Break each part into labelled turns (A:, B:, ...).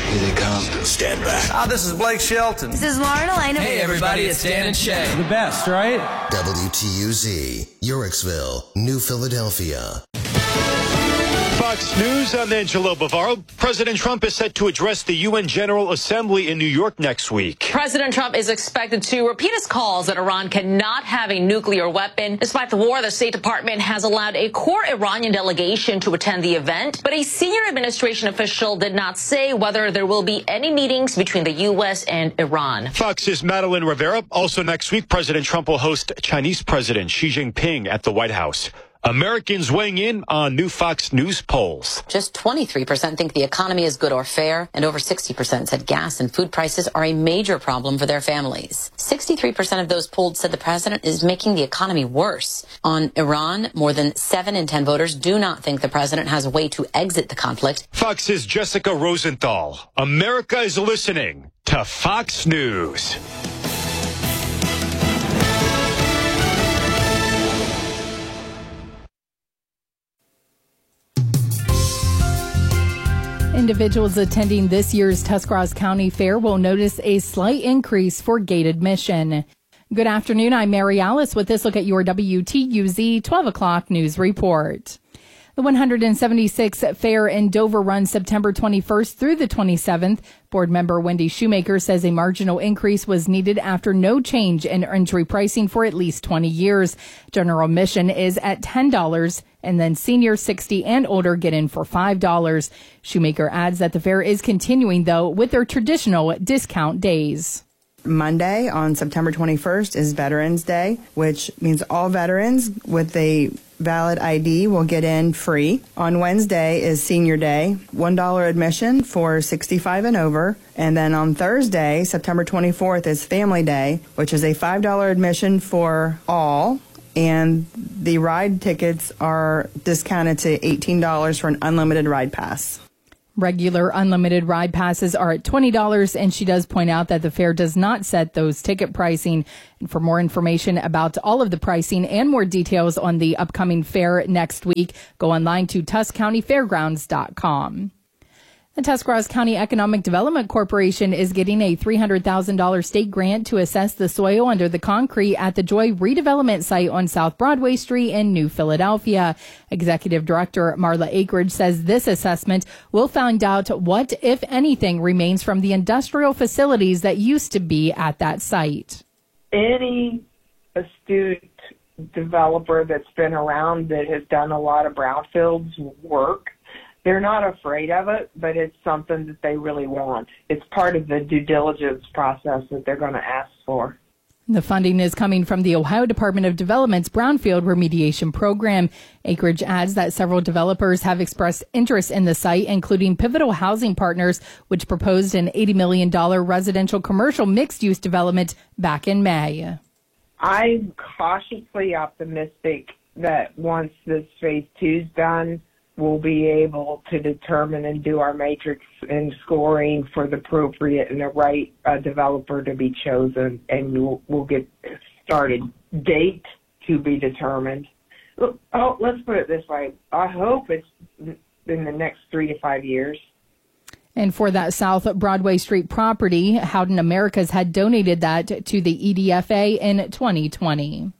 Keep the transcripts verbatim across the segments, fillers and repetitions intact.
A: Here they come. Stand back.
B: Ah, this is Blake Shelton.
C: This is Lauren Elena.
D: Hey, everybody, it's Dan and Shay.
B: The best, right?
E: W T U Z, Yorksville, New Philadelphia.
F: Fox News, I'm Angelo Bavaro. President Trump is set to address the U N General Assembly in New York next week.
G: President Trump is expected to repeat his calls that Iran cannot have a nuclear weapon. Despite the war, the State Department has allowed a core Iranian delegation to attend the event, but a senior administration official did not say whether there will be any meetings between the U S and Iran.
F: Fox's Madeline Rivera. Also next week, President Trump will host Chinese President Xi Jinping at the White House. Americans weighing in on new Fox News polls.
H: Just twenty-three percent think the economy is good or fair, and over sixty percent said gas and food prices are a major problem for their families. sixty-three percent of those polled said the president is making the economy worse. On Iran, more than seven in ten voters do not think the president has a way to exit the conflict.
F: Fox's Jessica Rosenthal. America is listening to Fox News.
I: Individuals attending this year's Tuscarawas County Fair will notice a slight increase for gate admission. Good afternoon. I'm Mary Alice with this look at your W T U Z twelve o'clock news report. The one hundred seventy-sixth Fair in Dover runs September twenty-first through the twenty-seventh. Board member Wendy Shoemaker says a marginal increase was needed after no change in entry pricing for at least twenty years. General admission is at ten dollars, and then seniors sixty and older get in for five dollars. Shoemaker adds that the fair is continuing, though, with their traditional discount days.
J: Monday on September twenty-first is Veterans Day, which means all veterans with a valid I D will get in free. On Wednesday is Senior Day, one dollar admission for sixty-five and over. And then on Thursday, September twenty-fourth, is Family Day, which is a five dollar admission for all. And the ride tickets are discounted to eighteen dollars for an unlimited ride pass.
I: Regular unlimited ride passes are at twenty dollars, and she does point out that the fair does not set those ticket pricing. And for more information about all of the pricing and more details on the upcoming fair next week, go online to tusk county fairgrounds dot com. The Tuscarawas County Economic Development Corporation is getting a three hundred thousand dollars state grant to assess the soil under the concrete at the Joy redevelopment site on South Broadway Street in New Philadelphia. Executive Director Marla Akridge says this assessment will find out what, if anything, remains from the industrial facilities that used to be at that site.
K: Any astute developer that's been around that has done a lot of brownfields work, they're not afraid of it, but it's something that they really want. It's part of the due diligence process that they're going to ask for.
I: The funding is coming from the Ohio Department of Development's Brownfield Remediation Program. Acreage adds that several developers have expressed interest in the site, including Pivotal Housing Partners, which proposed an eighty million dollars residential commercial mixed-use development back in May.
K: I'm cautiously optimistic that once this phase two is done, we'll be able to determine and do our matrix and scoring for the appropriate and the right uh, developer to be chosen, and we'll, we'll get started. Date to be determined. Oh, let's put it this way. I hope it's in the next three to five years.
I: And for that South Broadway Street property, Howden Americas had donated that to the E D F A in twenty twenty.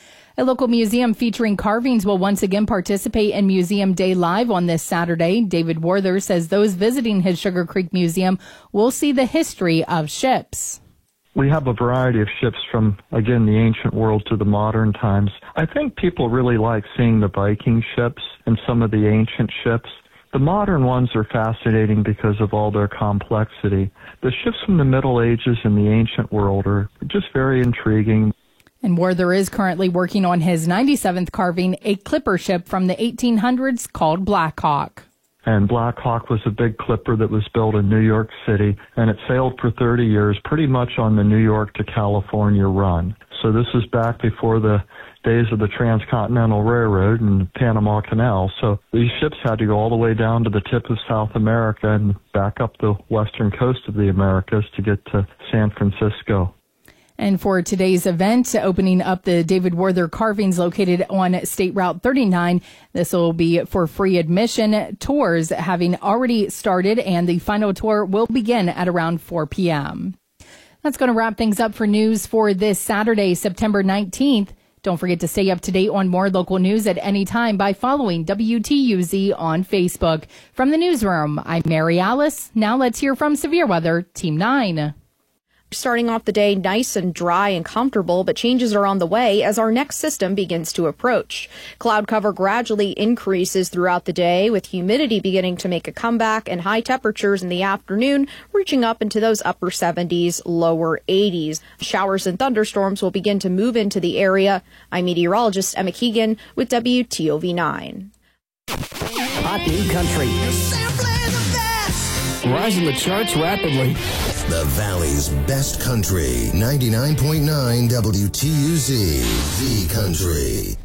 I: A local museum featuring carvings will once again participate in Museum Day Live on this Saturday. David Werther says those visiting his Sugar Creek Museum will see the history of ships.
L: We have a variety of ships from, again, the ancient world to the modern times. I think people really like seeing the Viking ships and some of the ancient ships. The modern ones are fascinating because of all their complexity. The ships from the Middle Ages and the ancient world are just very intriguing.
I: And Werther is currently working on his ninety-seventh carving, a clipper ship from the eighteen hundreds called Black Hawk.
L: And Black Hawk was a big clipper that was built in New York City, and it sailed for thirty years, pretty much on the New York to California run. So this is back before the days of the Transcontinental Railroad and the Panama Canal. So these ships had to go all the way down to the tip of South America and back up the western coast of the Americas to get to San Francisco.
I: And for today's event, opening up the David Werther carvings located on State Route thirty-nine. This will be for free admission. Tours having already started, and the final tour will begin at around four p.m. That's going to wrap things up for news for this Saturday, September nineteenth. Don't forget to stay up to date on more local news at any time by following W T U Z on Facebook. From the newsroom, I'm Mary Alice. Now let's hear from Severe Weather, Team nine.
A: Starting off the day nice and dry and comfortable, but changes are on the way as our next system begins to approach. Cloud cover gradually increases throughout the day, with humidity beginning to make a comeback and high temperatures in the afternoon reaching up into those upper seventies, lower eighties. Showers and thunderstorms will begin to move into the area. I'm meteorologist Emma Keegan with W T O V nine.
C: Hot new country. Rising the charts rapidly.
E: The Valley's best country. ninety-nine point nine W T U Z. The Country.